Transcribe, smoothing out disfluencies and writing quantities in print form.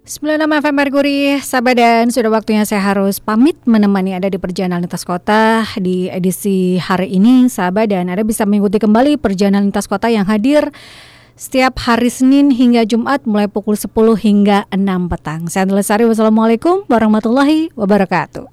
96 FM Merkuri, sahabat, dan sudah waktunya saya harus pamit menemani Anda di perjalanan lintas kota di edisi hari ini, sahabat, dan Anda bisa mengikuti kembali perjalanan lintas kota yang hadir setiap hari Senin hingga Jumat mulai pukul 10 hingga 6 petang. Saya Andi Lestari, wassalamualaikum warahmatullahi wabarakatuh.